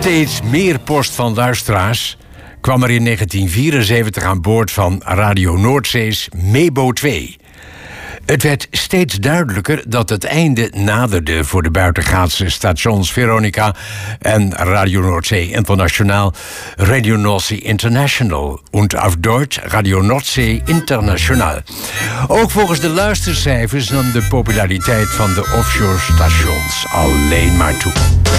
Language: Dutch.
Steeds meer post van luisteraars kwam er in 1974 aan boord van Radio Noordzee's Mebo 2. Het werd steeds duidelijker dat het einde naderde voor de buitengaatse stations Veronica en Radio Noordzee Internationaal, Radio Noordzee International und auf Deutsch Radio Noordzee Internationaal. Ook volgens de luistercijfers nam de populariteit van de offshore stations alleen maar toe.